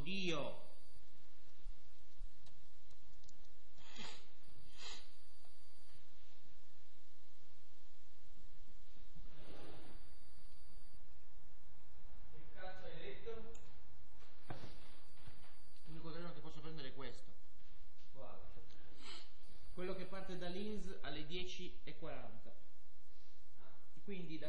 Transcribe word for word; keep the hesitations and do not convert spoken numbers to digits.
io. Che cazzo hai detto? L'unico treno che posso prendere è questo. Guarda. Quello che parte da Linz alle dieci e quaranta. Quindi da